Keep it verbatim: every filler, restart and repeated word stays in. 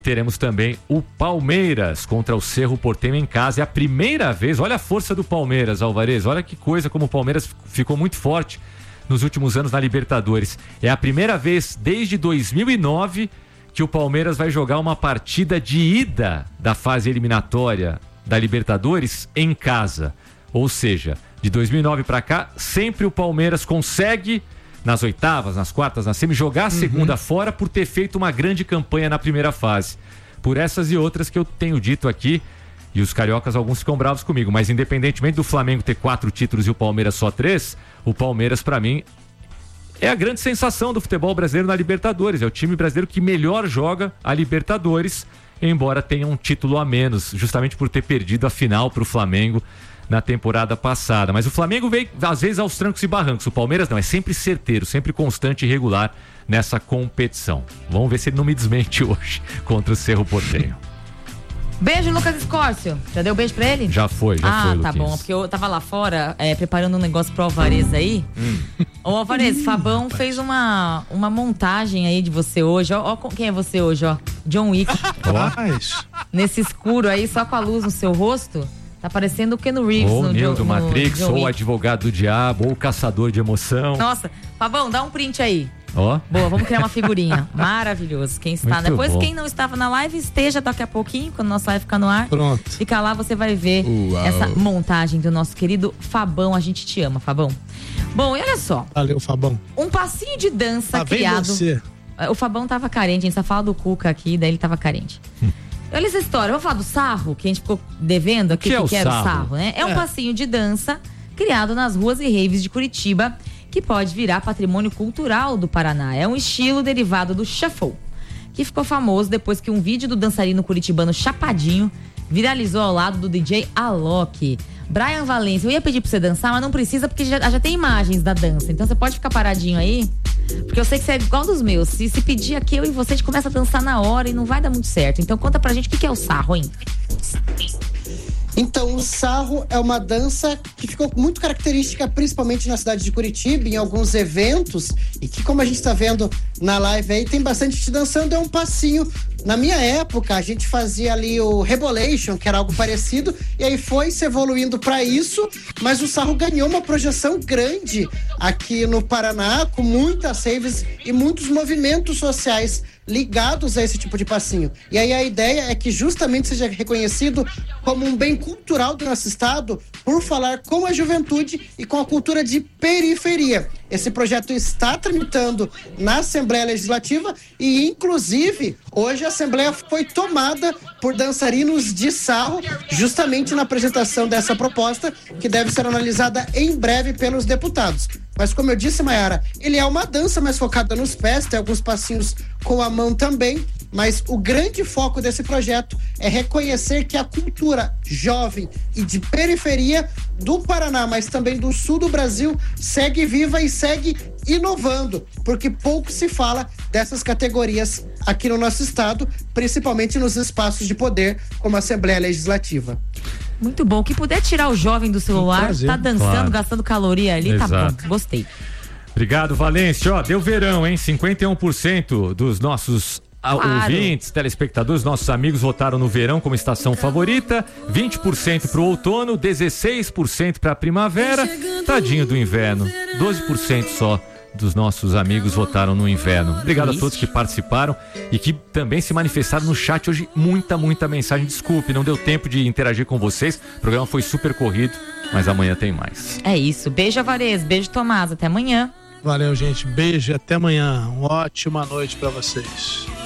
teremos também o Palmeiras contra o Cerro Porteño em casa. É a primeira vez, olha a força do Palmeiras, Alvarez, olha que coisa como o Palmeiras ficou muito forte nos últimos anos na Libertadores. É a primeira vez desde dois mil e nove que o Palmeiras vai jogar uma partida de ida da fase eliminatória da Libertadores em casa. Ou seja, de dois mil e nove para cá, sempre o Palmeiras consegue, nas oitavas, nas quartas, na semi, jogar a segunda uhum. fora por ter feito uma grande campanha na primeira fase. Por essas e outras que eu tenho dito aqui, e os cariocas, alguns ficam bravos comigo, mas independentemente do Flamengo ter quatro títulos e o Palmeiras só três, o Palmeiras, para mim, é a grande sensação do futebol brasileiro na Libertadores. É o time brasileiro que melhor joga a Libertadores, embora tenha um título a menos, justamente por ter perdido a final para o Flamengo na temporada passada. Mas o Flamengo veio, às vezes, aos trancos e barrancos. O Palmeiras não, é sempre certeiro, sempre constante e regular nessa competição. Vamos ver se ele não me desmente hoje contra o Cerro Porteño. Beijo, Lucas Escórcio. Já deu beijo pra ele? Já foi, já ah, foi, Ah, tá bom, porque eu tava lá fora é, preparando um negócio pro Alvarez aí. Hum. Ô, Alvarez, Fabão fez uma, uma montagem aí de você hoje. Ó, ó quem é você hoje, ó. John Wick. Oh. Nesse escuro aí, só com a luz no seu rosto. Tá parecendo o Keanu Reeves ou no o Neo do no Matrix, John ou Wick. o advogado do diabo, ou o caçador de emoção. Nossa, Fabão, dá um print aí. Ó. Boa, vamos criar uma figurinha. Maravilhoso. Quem está, muito depois bom. Quem não estava na live, esteja daqui a pouquinho, quando nossa live ficar no ar. Pronto. Fica lá, você vai ver Uau. essa montagem do nosso querido Fabão. A gente te ama, Fabão. Bom, e olha só. Valeu, Fabão. Um passinho de dança Tá bem criado. você. O Fabão tava carente, a gente só fala do Cuca aqui, daí ele tava carente. Olha essa história, vamos falar do sarro, que a gente ficou devendo aqui, que, que, que é era o o sarro, né? É um É. passinho de dança criado nas ruas e raves de Curitiba, que pode virar patrimônio cultural do Paraná. É um estilo derivado do shuffle, que ficou famoso depois que um vídeo do dançarino curitibano Chapadinho viralizou ao lado do D J Alok. Brian Valência, eu ia pedir pra você dançar, mas não precisa porque já, já tem imagens da dança. Então você pode ficar paradinho aí, porque eu sei que você é igual dos meus. Se, se pedir aqui, eu e você, a gente começa a dançar na hora e não vai dar muito certo. Então conta pra gente o que, que é o sarro, hein? Então, o sarro é uma dança que ficou muito característica, principalmente na cidade de Curitiba, em alguns eventos, e que, como a gente está vendo na live aí, tem bastante gente dançando, é um passinho. Na minha época, a gente fazia ali o Rebolation, que era algo parecido, e aí foi se evoluindo para isso, mas o sarro ganhou uma projeção grande aqui no Paraná, com muitas raves e muitos movimentos sociais ligados a esse tipo de passinho. E aí a ideia é que justamente seja reconhecido como um bem cultural do nosso estado por falar com a juventude e com a cultura de periferia. Esse projeto está tramitando na Assembleia Legislativa e, inclusive, hoje a Assembleia foi tomada por dançarinos de sarro, justamente na apresentação dessa proposta, que deve ser analisada em breve pelos deputados. Mas, como eu disse, Mayara, ele é uma dança mais focada nos pés, tem alguns passinhos com a mão também, mas o grande foco desse projeto é reconhecer que a cultura jovem e de periferia do Paraná, mas também do sul do Brasil, segue viva e segue inovando, porque pouco se fala dessas categorias aqui no nosso estado, principalmente nos espaços de poder, como a Assembleia Legislativa. Muito bom. Que puder tirar o jovem do celular, prazer. tá dançando, Claro. gastando caloria ali, Exato. tá bom. Gostei. Obrigado, Valência. Ó, deu verão, hein? cinquenta e um por cento dos nossos a- Claro. ouvintes, telespectadores, nossos amigos votaram no verão como estação favorita, vinte por cento pro outono, dezesseis por cento pra primavera, tadinho do inverno, doze por cento só dos nossos amigos votaram no inverno. Obrigado a todos que participaram e que também se manifestaram no chat hoje. Muita, muita mensagem. Desculpe, não deu tempo de interagir com vocês. O programa foi super corrido, mas amanhã tem mais. É isso. Beijo, Alvarez. Beijo, Tomás. Até amanhã. Valeu, gente. Beijo e até amanhã. Uma ótima noite pra vocês.